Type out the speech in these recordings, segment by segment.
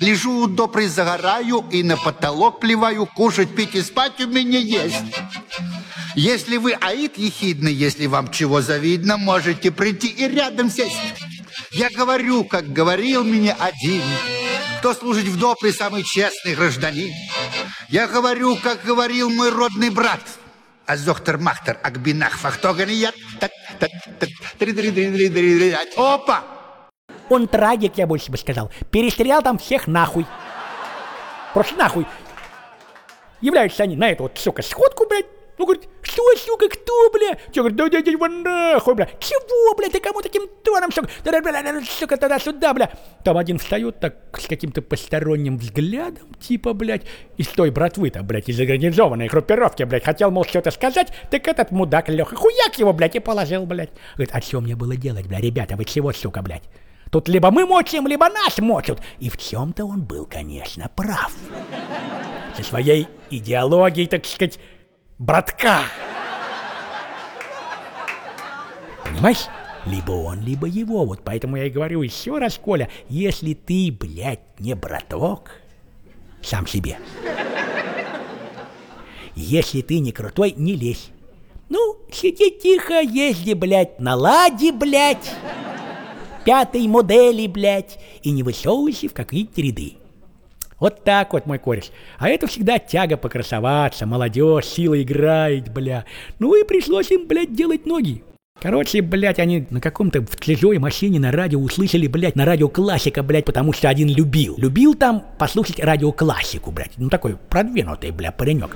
Лежу у допры, загораю и на потолок плеваю. Кушать, пить и спать у меня есть. Если вы аид ехидный, если вам чего завидно, можете прийти и рядом сесть. Я говорю, как говорил мне один, кто служит в допре самый честный гражданин. Я говорю, как говорил мой родный брат. Азохтер Махтер Акбинах Фахтоганият. Опа! Он трагик, я больше бы сказал. Перестрелял там всех нахуй. Просто нахуй. Являются они на эту вот, сука, сходку, блядь. Ну, говорит, что, сука, кто, бля? Че, говорит, да дядя его нахуй, бля. Чего, бля, ты кому таким тоном, сука? Да, бля, сука, туда-сюда, бля. Там один встает так с каким-то посторонним взглядом, типа, блядь, из той братвы-то, блядь, из организованной группировки, блядь. Хотел, мол, что-то сказать, так этот мудак Леха, хуяк его, блядь, и положил, блядь. Говорит, а что мне было делать, бля, ребята, вы чего, сука, блядь? Тут либо мы мочим, либо нас мочат. И в чем-то он был, конечно, прав. Со своей идеологией, так сказать, братка. Понимаешь? Либо он, либо его. Вот поэтому я и говорю еще раз, Коля, если ты, блядь, не браток, сам себе. Если ты не крутой, не лезь. Ну, сиди тихо, езди, блядь, на ладе, блядь, 5-й модели, блядь, и не высовывайся в какие-то ряды. Вот так вот, мой кореш. А это всегда тяга покрасоваться, молодежь, сила играет, бля. Ну и пришлось им, блядь, делать ноги. Короче, блядь, они на каком-то в чужой машине на радио услышали, блядь, на радио классика, блядь, потому что один любил. Любил там послушать радиоклассику, блядь. Ну такой продвинутый, бля, паренек.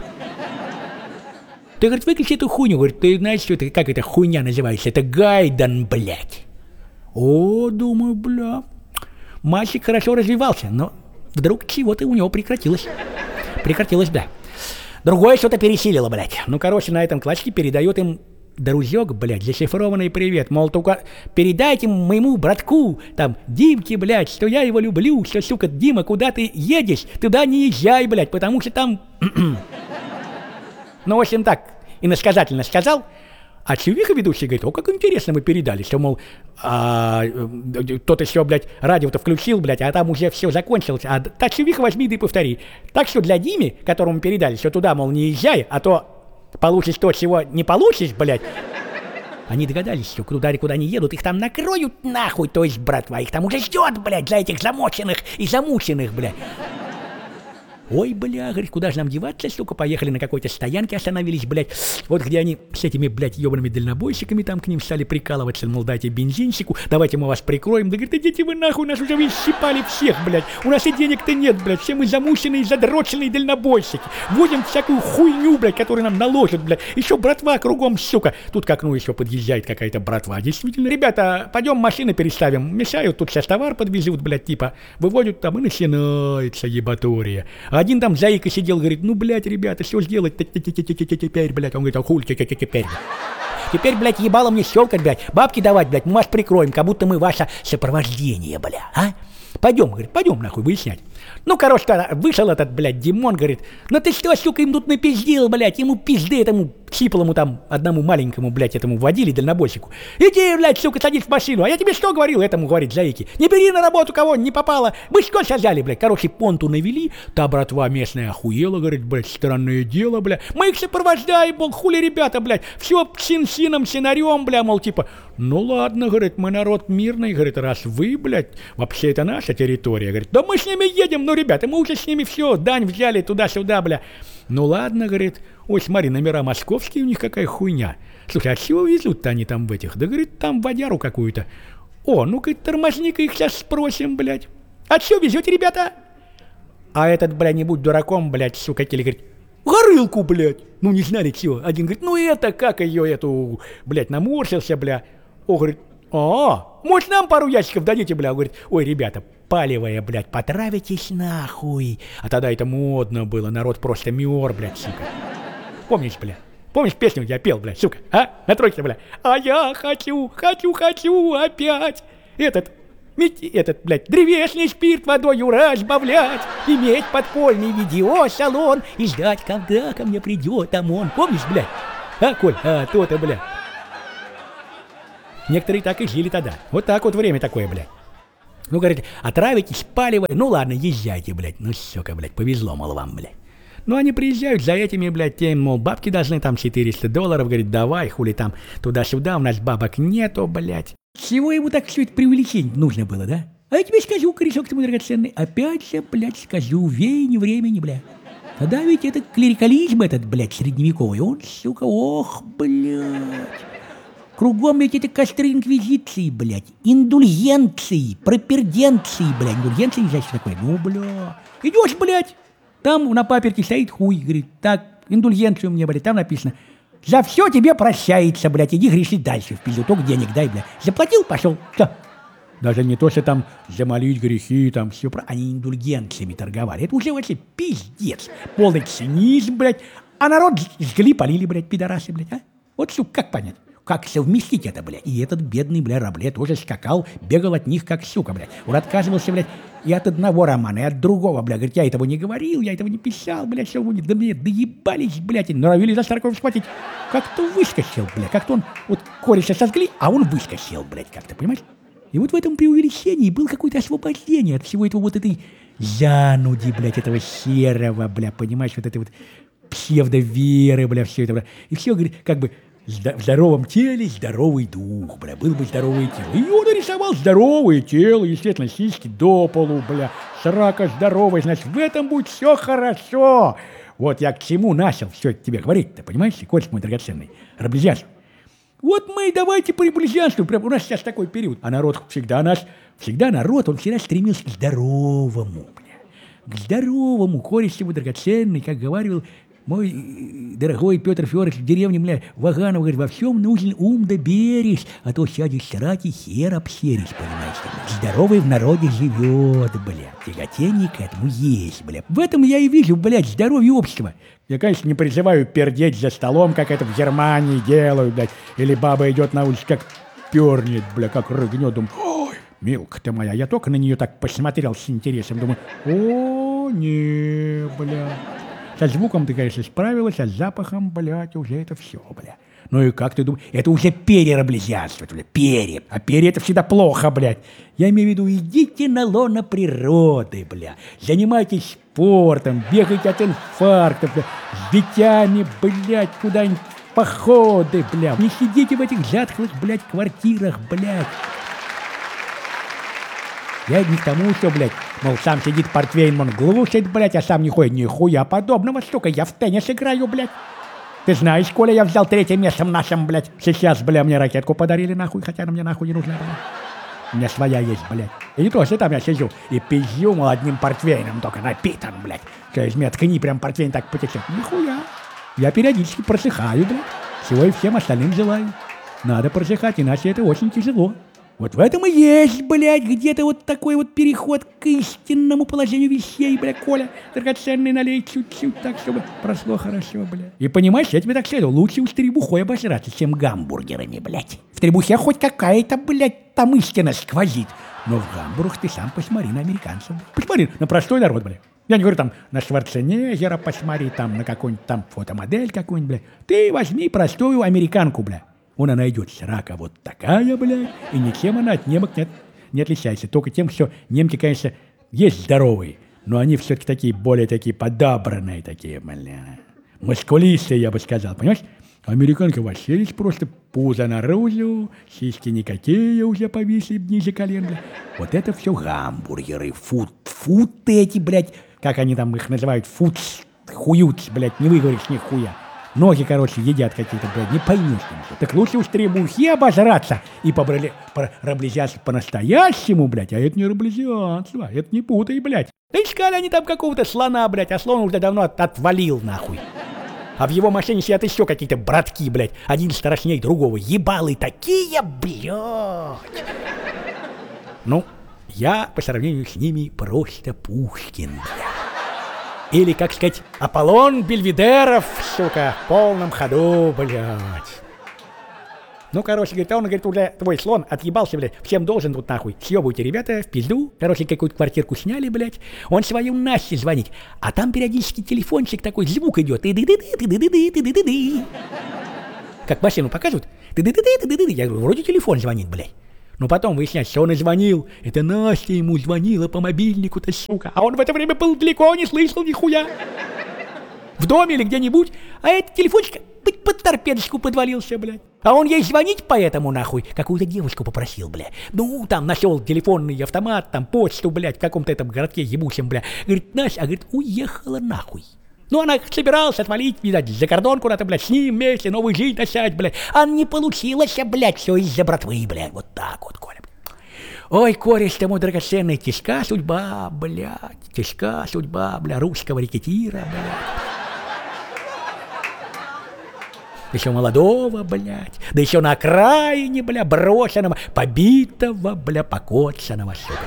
Ты, говорит, выключи эту хуйню. Говорит, ты знаешь, что это, как эта хуйня называется? Это Гайден, блядь. О, думаю, бля. Мальчик хорошо развивался, но вдруг чего-то у него прекратилось. Прекратилось, да. Другое что-то пересилило, блядь. Ну, короче, на этом классике передает им друзек, блядь, зашифрованный привет. Мол, только передайте моему братку, там, Димке, блядь, что я его люблю, что, сука, Дима, куда ты едешь? Туда не езжай, блядь, потому что там... Ну, в общем, так, иносказательно сказал. А Чувиха ведущий говорит, о, как интересно мы передали, что, мол, тот еще, блядь, радио-то включил, блядь, а там уже все закончилось. А та Чувиха возьми да и повтори. Так что для Димы, которому передали, что туда, мол, не езжай, а то получишь то, чего не получишь, блядь. Они догадались, что куда не едут, их там накроют нахуй, то есть, братва, их там уже ждет, блядь, для этих замоченных и замученных, блядь. Ой, бля, говорит, куда же нам деваться, сука, поехали на какой-то стоянке, остановились, блядь, вот где они с этими, блядь, ебаными дальнобойщиками там к ним стали прикалываться, мол, дайте бензинчику, давайте мы вас прикроем, да, говорит, идите вы нахуй, нас уже исчипали всех, блядь, у нас и денег-то нет, блядь, все мы замученные, задроченные дальнобойщики, возим всякую хуйню, блядь, которую нам наложат, блядь, еще братва кругом, сука, тут к окну еще подъезжает какая-то братва, действительно, ребята, пойдем машины переставим, мешают, тут сейчас товар подвезут, блядь, типа, выводят там и начинается ебатория. Один там заика сидел, говорит, ну, блядь, ребята, что сделать теперь, блядь? Он говорит, а хуй теперь? Теперь, блядь, ебало мне щелкать, блядь, бабки давать, блядь, мы вас прикроем, как будто мы ваше сопровождение, бля, а? Пойдем, говорит, пойдем нахуй выяснять. Ну, короче, вышел этот, блядь, Димон, говорит, ну ты что, сука, им тут напиздил, блядь, ему пизды этому сиплому там, одному маленькому, блядь, этому водили дальнобойщику. Иди, блядь, сука, садись в машину, а я тебе что говорил, этому говорит заики, не бери на работу кого не попало, мы что взяли, блядь, короче, понту навели, та братва местная охуела, говорит, блядь, странное дело, блядь, мы их сопровождаем, мол, хули ребята, блядь, все син-сином, синарем, бля, мол, типа, ну ладно, говорит, мы народ мирный, говорит, раз вы, блядь, вообще это наша территория, говорит, да мы с ними едем, ну, ребята, мы уже с ними все, дань взяли туда-сюда, бля. Ну ладно, говорит, ой, смотри, номера московские, у них какая хуйня. Слушай, а чего везут-то они там в этих? Да, говорит, там водяру какую-то. О, ну-ка, тормозни-ка их сейчас спросим, блядь. А что везете, ребята? А этот, бля, не будь дураком, блядь, сука, Келли, говорит, горылку, блядь. Ну, не знали, чего. Один говорит, ну это, как ее, эту, блядь, наморщился, бля. О, говорит, может, нам пару ящиков дадите, бля? Говорит, ой, ребята, палевая, блядь, потравитесь нахуй. А тогда это модно было, народ просто мёр, блядь, сука. Помнишь, бля? Помнишь, песню я пел, блядь, сука, а? На тройке, бля. А я хочу опять этот, блядь, древесный спирт водою разбавлять, иметь подпольный видеосалон и ждать, когда ко мне придет ОМОН. Помнишь, блядь? А, Коль, то-то, блядь. Некоторые так и жили тогда. Вот так вот время такое, блядь. Ну, говорит, отравитесь, палевой, ну ладно, езжайте, блядь. Ну, сука, блядь, повезло, мол, вам, блядь. Ну, они приезжают за этими, блядь, тем, мол, бабки должны там $400, говорит, давай, хули там, туда-сюда, у нас бабок нету, блядь. Чего ему так все это преувеличение нужно было, да? А я тебе скажу, корешок ты мой драгоценный, опять же, блядь, скажу, веяние времени, блядь. Тогда ведь это клерикализм этот, блядь, средневековый, он, сука, ох, блядь. Кругом ведь это костры инквизиции, блядь, индульгенции, проперденции, блядь, индульгенции, не знаю, что такое, ну, бля. Идешь, блядь. Там на паперке стоит хуй, говорит, так, индульгенцию мне, блядь, там написано, за все тебе прощается, блядь, иди греши дальше, в пизду, только денег дай, блядь. Заплатил, пошел, все. Даже не то, что там замолить грехи, там все, они индульгенциями торговали. Это уже вообще пиздец, полный цинизм, блядь. А народ жгли, полили, блядь, пидорасы, блядь, а? Вот, сука, как понять? Как совместить это, блядь? И этот бедный, бля, Рабле тоже скакал, бегал от них, как сука, блядь. Он отказывался, блядь, и от одного романа, и от другого, бля. Говорит, я этого не говорил, я этого не писал, блядь, все будет. Да мне доебались, блядь, и норовили за Старкова схватить. Как-то выскочил, блядь, как-то он, вот кореша сожгли, а он выскочил, блядь, как-то, понимаешь? И вот в этом преувеличении было какое-то освобождение от всего этого вот этой зануди, блядь, этого серого, бля, понимаешь, вот этой вот псевдоверы, бля, все это, бля. И все, говорит, как бы, в здоровом теле здоровый дух, бля, был бы здоровое тело. И он нарисовал здоровое тело, естественно, сиськи до полу, бля, срака здоровая, значит, в этом будет все хорошо. Вот я к чему начал все это тебе говорить-то, понимаешь, котик мой драгоценный, Раблезианство. Вот мы и давайте по раблезианству, прям у нас сейчас такой период. А народ всегда народ, он всегда стремился к здоровому, бля, к здоровому, кореш его драгоценный, как говорил мой дорогой Петр Федорович в деревне, бля, Ваганов, говорит, во всем нужен ум да бережь, а то сядешь срать и хер обсеришь, понимаешь? Здоровый в народе живет, бля, тяготение к этому есть, бля. В этом я и вижу, блядь, здоровье общества. Я, конечно, не призываю пердеть за столом, как это в Германии делают, блядь, или баба идет на улице, как пернет, бля, как рыгнет, думаю, ой, милка ты моя, я только на нее так посмотрел с интересом, думаю, о, не, бля. Со звуком ты, конечно, справилась, а с запахом, блядь, уже это все, бля. Ну и как ты думаешь? Это уже перераблезианство, бля, перья. А перья это всегда плохо, блядь. Я имею в виду, идите на лоно природы, бля. Занимайтесь спортом, бегайте от инфаркта, бля. С детьми, блядь, куда-нибудь в походы, бля. Не сидите в этих затхлых, блядь, квартирах, блядь. Я не к тому, что, блядь, мол, сам сидит портвейн, он глушит, блядь, а сам не ходит, нихуя подобного, сука, я в теннис играю, блядь. Ты знаешь, Коля, я взял 3-е место в нашем, блядь. Сейчас, бля, мне ракетку подарили, нахуй, хотя она мне нахуй не нужна, блядь. У меня своя есть, блядь. И не то, что там я сижу и пизжу, мол, одним портвейном, только напитан, блядь. То есть мне ткни, прям портвейн так потечет. Нихуя. Я периодически просыхаю, блядь. Всего и всем остальным желаю. Надо просыхать, иначе это очень тяжело. Вот в этом и есть, блядь, где-то вот такой вот переход к истинному положению вещей, блядь, Коля. Драгоценный налей чуть-чуть так, чтобы прошло хорошо, блядь. И понимаешь, я тебе так следую, лучше уж требухой обожраться, чем гамбургерами, блядь. В требухе хоть какая-то, блядь, там истина сквозит. Но в гамбургах ты сам посмотри на американцев. Посмотри на простой народ, блядь. Я не говорю там на Шварценеггера посмотри, там на какую-нибудь там фотомодель какую-нибудь, блядь. Ты возьми простую американку, блядь. Она найдет срака вот такая, блядь, и ничем она от немок не отличается. Только тем, что немки, конечно, есть здоровые, но они все-таки такие, более такие подобранные такие, бля. Мускулистые, я бы сказал, понимаешь? Американка вообще есть просто пузо наружу, сиськи никакие уже повисли ниже колен, бля. Вот это все гамбургеры, футы эти, блядь, как они там их называют, хуют, блядь, не выговоришь нихуя. Ноги, короче, едят какие-то, блядь, не поймешь. Так лучше уж требухи обожраться и раблезианство по-настоящему, блядь. А это не раблезианство, это не путай, блядь. Да искали они там какого-то слона, блядь, а слон уже давно отвалил, нахуй. А в его машине сидят еще какие-то братки, блядь. Один страшнее другого. Ебалы такие, блядь. Ну, я по сравнению с ними просто Пушкин, блядь. Или, как сказать, Аполлон Бельведеров, сука, в полном ходу, блядь. Ну, короче, говорит, он, говорит, уже твой слон отъебался, блядь, всем должен тут нахуй. Съебывайте, ребята, в пизду. Короче, какую-то квартирку сняли, блядь. Он свою Насте звонит, а там периодически телефончик такой, звук идет. Как машину показывают. Я говорю, вроде телефон звонит, блядь. Но потом выясняется, что он и звонил. Это Настя ему звонила по мобильнику-то, сука. А он в это время был далеко, не слышал нихуя. В доме или где-нибудь. А этот телефончик под торпедочку подвалился, блядь. А он ей звонить поэтому, нахуй, какую-то девушку попросил, блядь. Ну, там нашел телефонный автомат, там почту, блядь, в каком-то этом городке ебучем, блядь. Говорит, Настя, говорит, уехала нахуй. Ну, она собиралась отвалить, видать, за кордон куда-то, блядь, с ним вместе, новую жизнь начать, блядь. А не получилось, блядь, все из-за братвы, блядь. Вот так вот, Коля. Ой, кореш ты мой драгоценный, тяжка судьба, блядь. Тяжка судьба, бля, русского рекетира, блядь. Еще молодого, блядь. Да еще на окраине, бля, брошенного, побитого, бля, покоцанного, сука.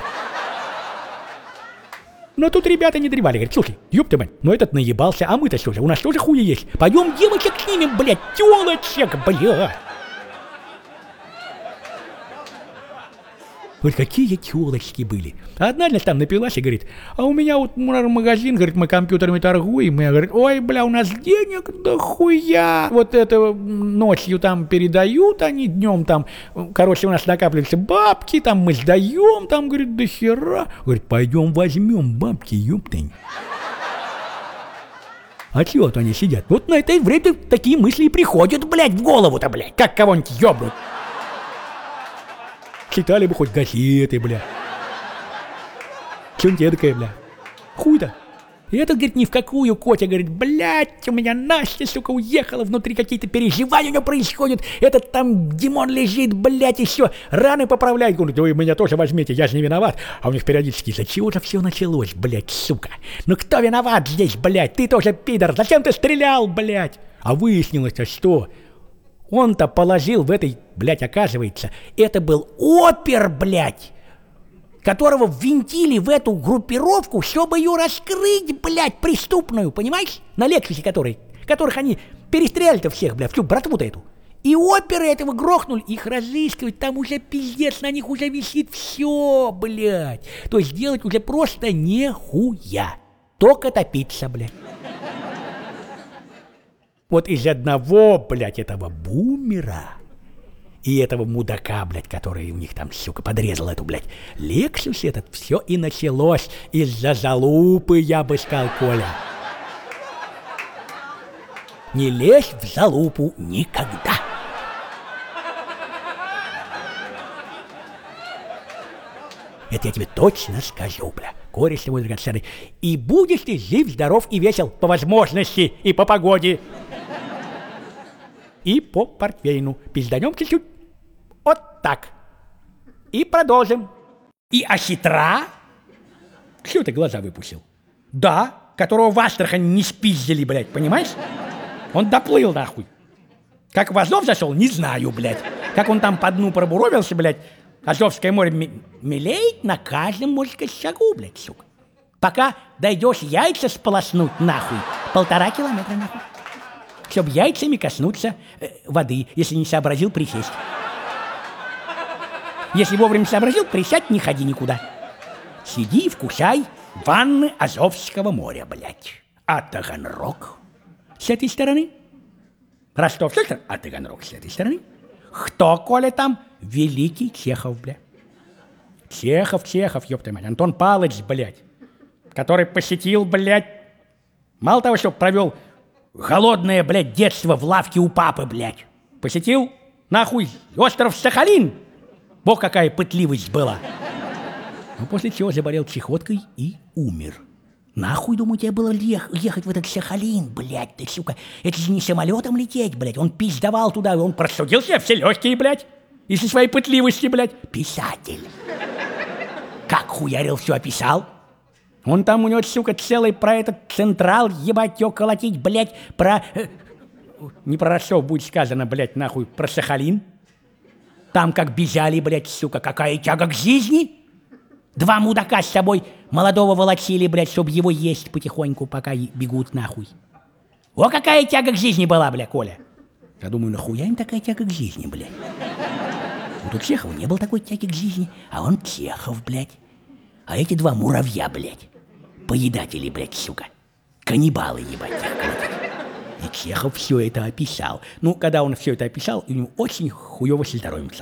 Но тут ребята не древали, говорят, слушай, ёпта мать, ну этот наебался, а мы-то что же, у нас тоже хуя есть. Пойдем девочек снимем, блядь, тёлочек, блядь. Вот какие тёлочки были. Одна для там напилась и говорит, а у меня вот магазин, говорит, мы компьютерами торгуем. И я говорю, ой, бля, у нас денег дохуя. Вот это ночью там передают, они днем там, короче, у нас накапливаются бабки, там мы сдаем, там, говорит, до хера. Говорит, пойдем возьмем бабки, ёптань. А чего вот они сидят? Вот на этой время такие мысли и приходят, блядь, в голову-то, блядь, как кого-нибудь ёбнуть. Читали бы хоть газеты, бля. Что-нибудь эдакое, бля. Хуй-то. И этот, говорит, ни в какую, Котя, говорит, блядь, у меня Настя, сука, уехала, внутри какие-то переживания у него происходят. Этот там Димон лежит, блядь, еще раны поправляет. Говорит, вы меня тоже возьмите, я же не виноват. А у них периодически, за чего же все началось, блядь, сука? Ну кто виноват здесь, блядь? Ты тоже пидор, зачем ты стрелял, блядь? А выяснилось-то что? Он-то положил в этой, блядь, оказывается, это был опер, блядь, которого ввинтили в эту группировку, чтобы ее раскрыть, блядь, преступную, понимаешь? На Лексусе которых они перестреляли-то всех, блядь, всю братву-то эту. И оперы этого грохнули, их разыскивать, там уже пиздец, на них уже висит все, блядь. То есть делать уже просто нехуя, только топиться, блядь. Вот из одного, блядь, этого бумера и этого мудака, блядь, который у них там, сука, подрезал эту, блядь, Лексус этот, все и началось из-за залупы, я бы сказал, Коля. Не лезь в залупу никогда. Это я тебе точно скажу, бля, кореш ты мой драгоценный. И будешь ты жив, здоров и весел по возможности и по погоде. И по портвейну. Пизданем чуть-чуть. Вот так. И продолжим. И хитра. Чего ты глаза выпустил? Да, которого в Астрахани не спиздили, блядь, понимаешь? Он доплыл, нахуй. Как в Азов зашел, не знаю, блядь. Как он там по дну пробуровился, блядь. Азовское море мелеет на каждом, можно сказать, шагу, блядь, сука. Пока дойдешь яйца сполоснуть, нахуй, 1,5 километра, нахуй. Чтоб яйцами коснуться воды, если не сообразил присесть. Если вовремя сообразил, присядь, не ходи никуда. Сиди и вкушай ванны Азовского моря, блядь. А Таганрог с этой стороны. Ростов с этой стороны, а Таганрог с этой стороны. Кто, Коля, там? Великий Чехов, блядь. Чехов, ёпта мать. Антон Палыч, блядь. Который посетил, блядь, мало того, что провел голодное, блядь, детство в лавке у папы, блядь. Посетил, нахуй, остров Сахалин. Бог, какая пытливость была. Ну, после чего заболел чехоткой и умер. Нахуй, думаю, тебе было ехать в этот Сахалин, блядь, ты, сука. Это же не самолетом лететь, блядь. Он пиздовал туда, он простудил себе все легкие, блядь. Из-за своей пытливости, блядь. Писатель. Как хуярил, все описал. Он там у него, сука, целый про этот Централ, ебать, его колотить, блядь, про... не про Ростов будет сказано, блядь, нахуй, про Сахалин. Там как бежали, блядь, сука, какая тяга к жизни. 2 мудака с собой молодого волочили, блядь, чтобы его есть потихоньку, пока бегут, нахуй. О, какая тяга к жизни была, блядь, Коля. Я думаю, нахуя им такая тяга к жизни, блядь? Вот у Чехова не было такой тяги к жизни, а он Чехов, блядь. А эти 2 муравья, блядь, поедатели, блядь, сука, каннибалы, ебать. И Чехов все это описал. Ну, когда он все это описал, у него очень хуёво со здоровьем стало.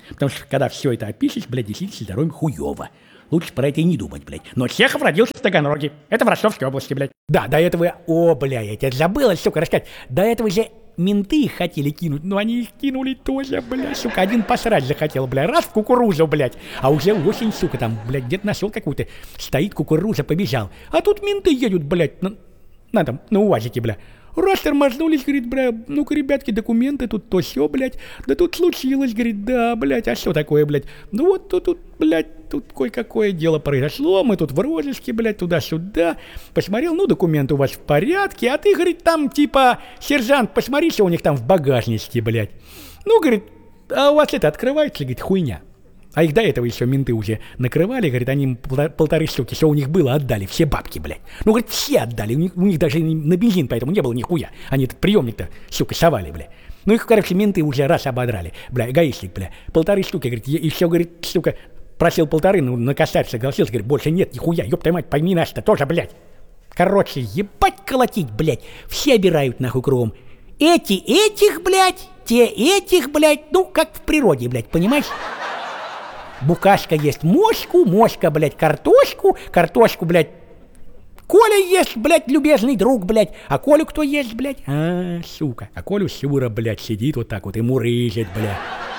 Потому что, когда все это опишешь, блядь, действительно со здоровьем хуёво. Лучше про это и не думать, блядь. Но Чехов родился в Таганроге. Это в Ростовской области, блядь. Да, до этого... О, бля, я тебя забыла, сука, рассказать. До этого же менты их хотели кинуть, но они их кинули тоже, бля, сука. Один посрать захотел, бля, раз в кукурузу, блядь. А уже осень, сука, там, блядь, где-то нашел какую-то. Стоит кукуруза, побежал. А тут менты едут, блядь, на УАЗике, бля. Раз тормознулись, говорит, бля, ну-ка, ребятки, документы, тут то сё, блядь. Да тут случилось, говорит, да, блядь, а что такое, блядь? Ну вот тут, блядь, тут кое-какое дело произошло, мы тут в розыске, блядь, туда-сюда. Посмотрел, ну, документы у вас в порядке, а ты, говорит, там, типа, сержант, посмотри, что у них там в багажнике, блядь. Ну, говорит, а у вас это открывается, говорит, хуйня. А их до этого еще менты уже накрывали, говорит, они им 1,5 штуки, что у них было, отдали, все бабки, блядь. Ну, говорит, все отдали, у них даже на бензин поэтому не было нихуя. Они этот приемник-то, сука, совали, блядь. Ну, их, короче, менты уже раз ободрали, бля, эгоистик, бля. 1,5 штуки, говорит, и все, говорит, сука, просил 1,5, ну, на косарь согласился, говорит, больше нет, нихуя, ёб твою мать, пойми нас-то тоже, блядь. Короче, ебать колотить, блядь, все обирают нахуй кругом. Эти этих, блядь, те этих, блядь, ну, как в природе, блядь, понимаешь? Букашка ест мошку, мошка, блядь, картошку, картошку, блядь, Коля ест, блядь, любезный друг, блядь. А Колю кто ест, блядь? А, сука. А Колю Сюра, блядь, сидит вот так вот и мурыжит, блядь.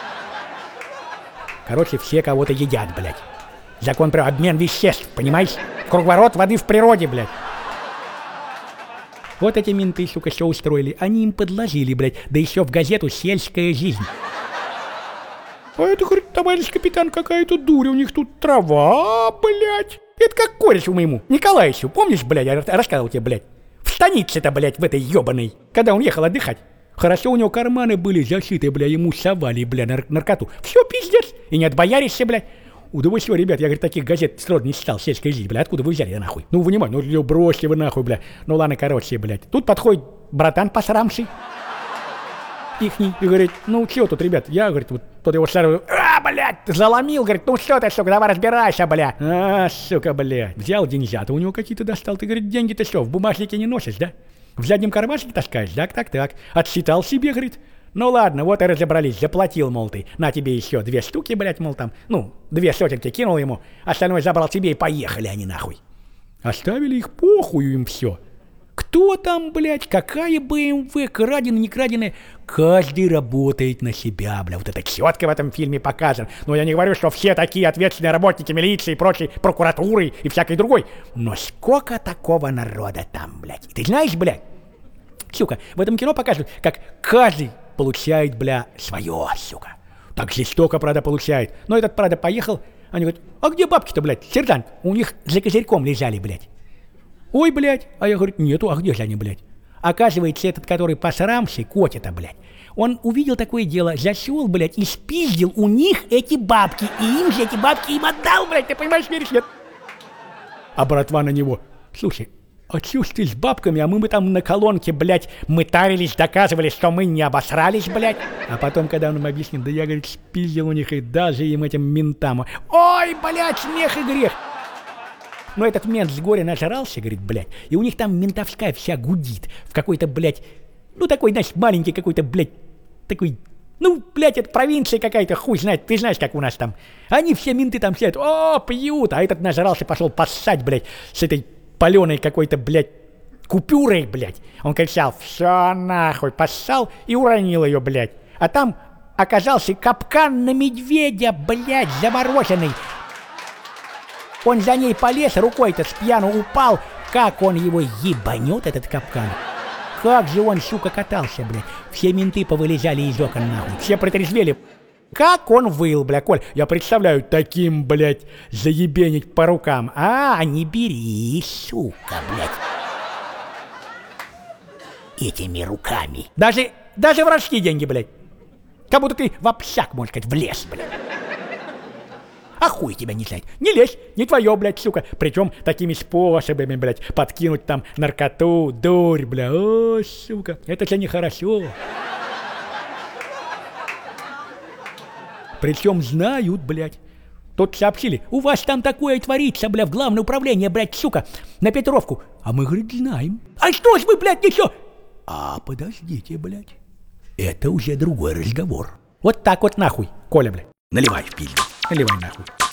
Короче, все кого-то едят, блядь. Закон про обмен веществ, понимаешь? Круговорот воды в природе, блядь. Вот эти менты, сука, все устроили. Они им подложили, блядь, да еще в газету «Сельская жизнь». А это, говорит, товарищ капитан, какая-то дурь, у них тут трава, блядь. Это как корешу моему, Николаевичу, помнишь, блядь, я рассказывал тебе, блядь. В станице-то, блядь, в этой ебаной, когда он ехал отдыхать. Хорошо у него карманы были зашиты, бля, ему совали, бля, наркоту. Все, пиздец, и не отбояришься, блядь. Да вы что, ребят, я, говорит, таких газет сроду не читал, «Сельская жизнь», бля, откуда вы взяли, да нахуй? Ну, вынимай, ну, бросьте вы нахуй, бля. Ну, ладно, короче, блядь. Тут подходит братан посрамший. Ихний, и говорит, ну, чё тут, ребят, я, говорит, вот тот его старый, блядь, заломил, говорит, ну, что ты, сука, давай разбирайся, бля. А, сука, блядь, взял деньжата, у него какие-то достал, ты, говорит, деньги-то что, в бумажнике не носишь, да? В заднем кармашке таскаешь, так, отсчитал себе, говорит. Ну, ладно, вот и разобрались, заплатил, мол, ты, на тебе еще 2 штуки, блядь, мол, там, ну, 2 сотенки кинул ему, остальное забрал себе и поехали они нахуй. Оставили их, похуй им все. Кто там, блядь, какая БМВ, краденая, не краденая, каждый работает на себя, бля, вот это четко в этом фильме показано. Но я не говорю, что все такие ответственные работники милиции и прочей прокуратуры и всякой другой. Но сколько такого народа там, блядь. И ты знаешь, блядь, сука, в этом кино показывают, как каждый получает, бля, свое, сука. Так жестоко, правда, получает. Но этот, правда, поехал, они говорят, а где бабки-то, блядь, сержант? У них за козырьком лежали, блядь. Ой, блядь, а я говорю, нету, а где же они, блядь? Оказывается, этот, который посрамший, котя-то, блядь, он увидел такое дело, зашел, блядь, и спиздил у них эти бабки, и им же эти бабки им отдал, блядь, ты понимаешь, веришь, нет? А братва на него, слушай, а чё ж ты с бабками, а мы там на колонке, блядь, мытарились, доказывали, что мы не обосрались, блядь. А потом, когда он им объяснил, да я, говорит, спиздил у них и даже им этим ментам. Ой, блядь, смех и грех. Но этот мент с горя нажрался, говорит, блядь, и у них там ментовская вся гудит в какой-то, блядь, ну такой, знаешь, маленький какой-то, блядь, такой, ну, блядь, это провинция какая-то, хуй знает, ты знаешь, как у нас там. Они все менты там сидят, о, пьют, а этот нажрался, пошел поссать, блядь, с этой паленой какой-то, блядь, купюрой, блядь. Он кричал, все нахуй, поссал и уронил ее, блядь. А там оказался капкан на медведя, блядь, замороженный. Он за ней полез, рукой-то с пьяну упал. Как он его ебанет, этот капкан. Как же он, сука, катался, блядь. Все менты повылезали из окон, нахуй. Все протрезвели. Как он выл, бля, Коль. Я представляю, таким, блядь, заебенить по рукам. А, не бери, сука, блядь. Этими руками. Даже воровские деньги, блядь. Как будто ты в общак, можно сказать, влез, блядь. А хуй тебя не знает. Не лезь, не твое, блядь, сука. Причем такими способами, блядь, подкинуть там наркоту, дурь, бля. О, сука, это же нехорошо. Причем знают, блядь. Тут сообщили, у вас там такое творится, бля, в главное управление, блядь, сука, на Петровку. А мы, говорит, знаем. А что ж вы, блядь, ничего? А подождите, блядь. Это уже другой разговор. Вот так вот нахуй, Коля, блядь. Наливай в пизду. Наливай нахуй.